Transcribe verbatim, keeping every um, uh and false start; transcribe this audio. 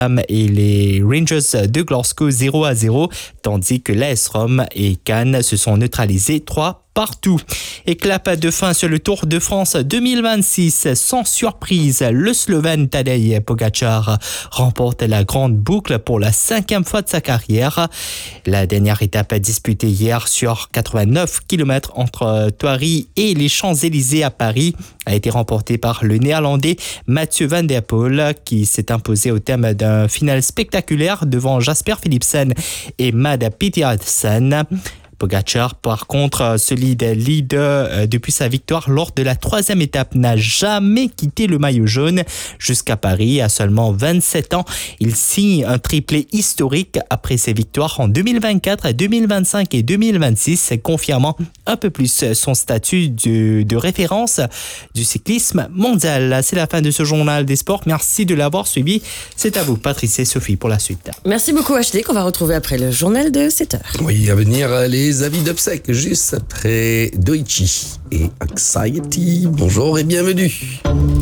et les Rangers de Glasgow zéro à zéro, tandis que l'A S Rome et Cannes se sont neutralisés trois partout. Et clap de fin sur le Tour de France deux mille vingt-six. Sans surprise, le Slovène Tadej Pogačar remporte la grande boucle pour la cinquième fois de sa carrière. La dernière étape disputée hier sur quatre-vingt-neuf kilomètres entre Thoiry et les Champs-Élysées à Paris a été remportée par le Néerlandais Mathieu van der Poel, qui s'est imposé au terme d'un final spectaculaire devant Jasper Philipsen et Mad Pedersen. Pogačar, par contre, solide leader depuis sa victoire lors de la troisième étape, n'a jamais quitté le maillot jaune jusqu'à Paris. À seulement vingt-sept ans, il signe un triplé historique après ses victoires en deux mille vingt-quatre, deux mille vingt-cinq et deux mille vingt-six, confirmant un peu plus son statut de, de référence du cyclisme mondial. C'est la fin de ce journal des sports. Merci de l'avoir suivi. C'est à vous, Patrice et Sophie, pour la suite. Merci beaucoup, H D, qu'on va retrouver après le journal de sept heures. Oui, à venir, les avis d'obsèques juste après Doichi et Anxiety. Bonjour et bienvenue.